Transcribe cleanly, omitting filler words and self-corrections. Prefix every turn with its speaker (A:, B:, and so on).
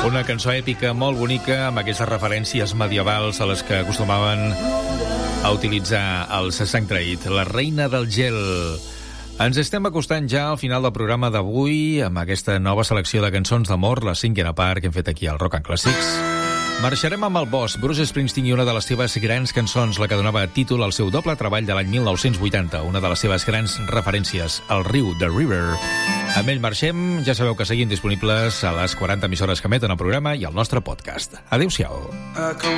A: Una cançó èpica, molt bonica, amb aquestes referències medievals a les que acostumaven a utilitzar els sang traït. La reina del gel. Ens estem acostant ja al final del programa d'avui amb aquesta nova selecció de cançons d'amor, la cinquena part que hem fet aquí al Rock and Classics. Marxarem amb el Boss, Bruce Springsteen, i una de les seves grans cançons, la que donava títol al seu doble treball de l'any 1980, una de les seves grans referències, el riu The River. Amb ell marxem, ja sabeu que seguim disponibles a les 40 emissores que emeten el programa i al nostre podcast. Adéu-siau.